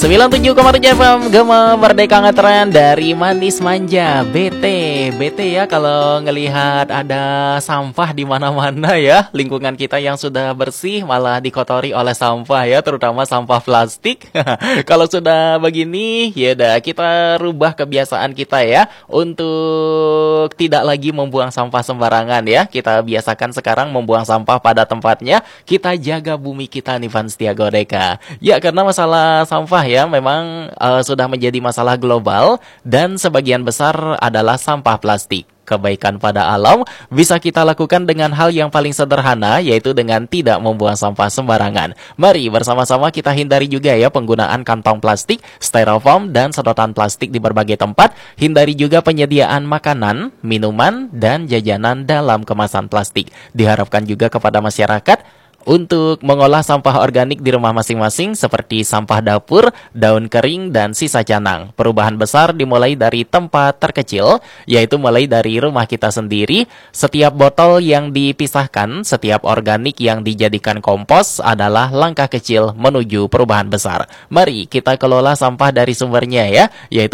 97,7 FM Gema Merdeka Ngetren dari Manis Manja. BT ya kalau ngelihat ada sampah di mana-mana ya. Lingkungan kita yang sudah bersih malah dikotori oleh sampah ya, terutama sampah plastik. Kalau sudah begini, ya udah kita rubah kebiasaan kita ya untuk tidak lagi membuang sampah sembarangan ya. Kita biasakan sekarang membuang sampah pada tempatnya. Kita jaga bumi kita nih Fans Setia Godeka. Ya, karena masalah sampah ya memang sudah menjadi masalah global dan sebagian besar adalah sampah plastik. Kebaikan pada alam bisa kita lakukan dengan hal yang paling sederhana, yaitu dengan tidak membuang sampah sembarangan. Mari bersama-sama kita hindari juga ya penggunaan kantong plastik, styrofoam, dan sedotan plastik di berbagai tempat. Hindari juga penyediaan makanan, minuman, dan jajanan dalam kemasan plastik. Diharapkan juga kepada masyarakat untuk mengolah sampah organik di rumah masing-masing seperti sampah dapur, daun kering, dan sisa canang. Perubahan besar dimulai dari tempat terkecil, yaitu mulai dari rumah kita sendiri. Setiap botol yang dipisahkan, setiap organik yang dijadikan kompos adalah langkah kecil menuju perubahan besar. Mari kita kelola sampah dari sumbernya ya, yaitu